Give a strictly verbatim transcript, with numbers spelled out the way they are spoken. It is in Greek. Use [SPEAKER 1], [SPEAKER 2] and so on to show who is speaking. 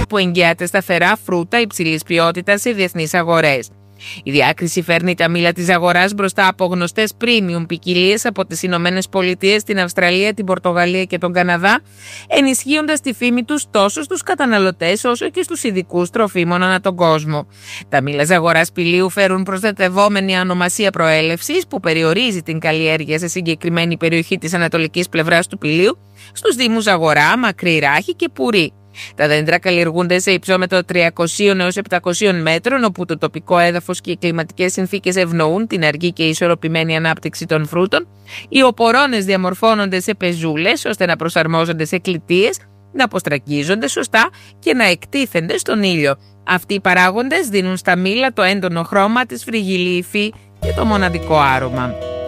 [SPEAKER 1] που εγγυάται σταθερά φρούτα υψηλής ποιότητας σε διεθνείς αγορές. Η διάκριση φέρνει τα μήλα της αγοράς μπροστά από γνωστές premium ποικιλίες από τις Ηνωμένες Πολιτείες, την Αυστραλία, την Πορτογαλία και τον Καναδά, ενισχύοντας τη φήμη τους τόσο στους καταναλωτές όσο και στους ειδικούς τροφίμων ανά τον κόσμο. Τα μήλα της αγοράς πηλίου φέρουν προστατευόμενη ονομασία προέλευσης που περιορίζει την καλλιέργεια σε συγκεκριμένη περιοχή της ανατολικής πλευράς του πηλίου, στους δήμους Αγορά, Μακρύ Ράχη και Πουρή. Τα δέντρα καλλιεργούνται σε υψόμετρο τριακοσίων έως επτακοσίων μέτρων, όπου το τοπικό έδαφος και οι κλιματικές συνθήκες ευνοούν την αργή και ισορροπημένη ανάπτυξη των φρούτων. Οι οπορώνες διαμορφώνονται σε πεζούλες ώστε να προσαρμόζονται σε κλητείες, να αποστραγγίζονται σωστά και να εκτίθενται στον ήλιο. Αυτοί οι παράγοντες δίνουν στα μήλα το έντονο χρώμα, τη σφριγγυλή υφή και το μοναδικό άρωμα.